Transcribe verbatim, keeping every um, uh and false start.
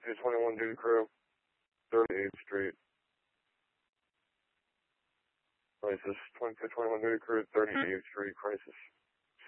twenty-two twenty-one duty crew, thirty-eighth Street. Crisis, twenty-two twenty-one duty crew, thirty-eighth Street, crisis.